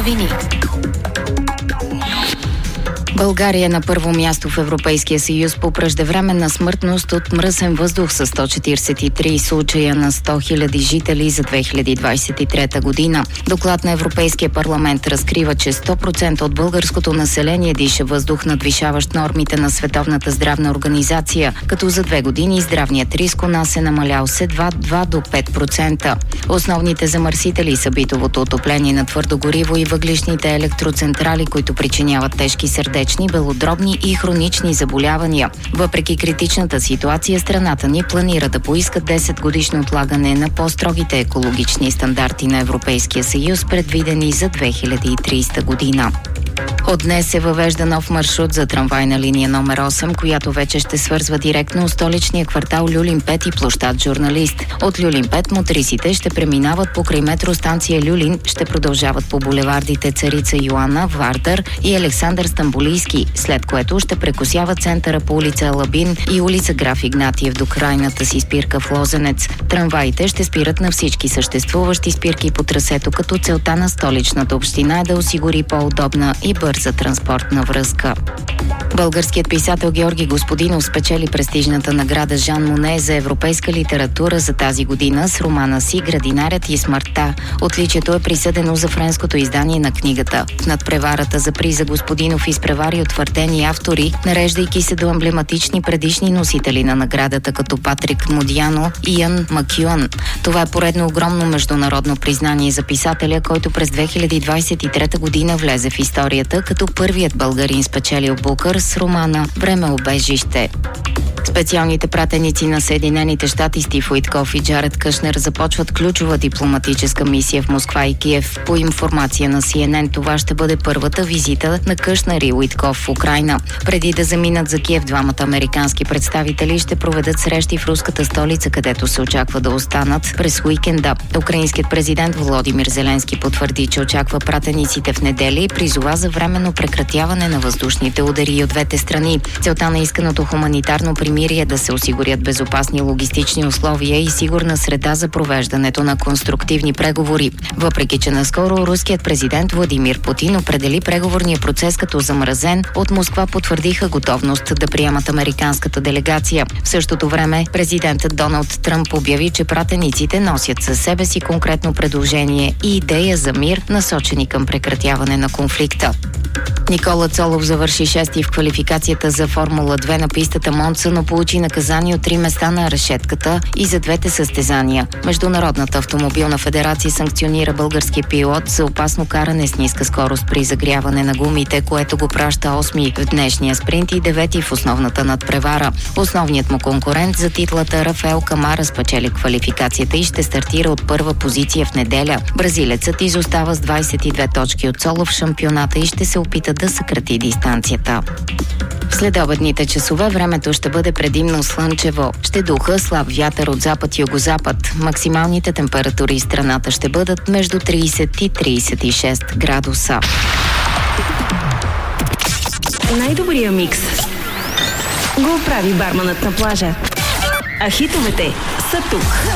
новини. България е на първо място в Европейския съюз по преждевременна смъртност от мръсен въздух с 143 случая на 100 000 жители за 2023 година. Доклад на Европейския парламент разкрива, че 100% от българското население диша въздух, надвишаващ нормите на Световната здравна организация, като за 2 години здравният риск у нас е намалял с едва 2 до 5%. Основните замърсители са битовото отопление на твърдо гориво и въглищните електроцентрали, които причиняват тежки сърдечни, белодробни и хронични заболявания. Въпреки критичната ситуация, страната ни планира да поиска 10-годишно отлагане на по-строгите екологични стандарти на Европейския съюз, предвидени за 2030 година. От днес се въвежда нов маршрут за трамвайна линия номер 8, която вече ще свързва директно столичния квартал Люлин 5 и площад Журналист. От Люлин 5 мотрисите ще преминават покрай метростанция Люлин, ще продължават по булевардите Царица Йоанна, Вардар и Александър Стамболийски, след което ще прекосяват центъра по улица Алабин и улица Граф Игнатиев до крайната си спирка в Лозенец. Трамваите ще спират на всички съществуващи спирки по трасето, като целта на столичната община е да осигури по-удобна и бърза транспортна връзка. Българският писател Георги Господинов спечели престижната награда Жан Моне за европейска литература за тази година с романа си «Градинарят и смъртта». Отличието е присъдено за френското издание на книгата. В надпреварата за приза Господинов изпревари утвърдени автори, нареждайки се до емблематични предишни носители на наградата, като Патрик Модиано и Иан Макюан. Това е поредно огромно международно признание за писателя, който през 2023 година влезе в историята като първият българин спечелил Букър с романа «Време-убежище». Специалните пратеници на Съединените щати Стив Уитков и Джаред Кушнер започват ключова дипломатическа мисия в Москва и Киев. По информация на CNN, това ще бъде първата визита на Кушнер и Уитков в Украйна. Преди да заминат за Киев, двамата американски представители ще проведат срещи в руската столица, където се очаква да останат през уикенда. Украинският президент Володимир Зеленски потвърди, че очаква пратениците в неделя и призова за временно прекратяване на въздушните удари от двете страни. Целта на исканото хуманитарно примирие е да се осигурят безопасни логистични условия и сигурна среда за провеждането на конструктивни преговори. Въпреки че наскоро руският президент Владимир Путин определи преговорния процес като замразен, от Москва потвърдиха готовност да приемат американската делегация. В същото време президентът Доналд Тръмп обяви, че пратениците носят със себе си конкретно предложение и идея за мир, насочени към прекратяване на конфликта. Никола Цолов завърши 6-ти в квалификацията за Формула 2 на пистата Монца, но получи наказание от 3 места на решетката и за двете състезания. Международната автомобилна федерация санкционира българския пилот за опасно каране с ниска скорост при загряване на гумите, което го праща 8-ми в днешния спринт и 9-ти в основната надпревара. Основният му конкурент за титлата Рафаел Камара спечели квалификацията и ще стартира от първа позиция в неделя. Бразилецът изостава с 22 точки от Цолов в шампионата и ще се опита да съкрати дистанцията. В следобедните часове времето ще бъде предимно слънчево. Ще духа слаб вятър от запад и югозапад. Максималните температури в страната ще бъдат между 30 и 36 градуса. Най-добрия микс го прави барманът на плажа. А хитовете са тук.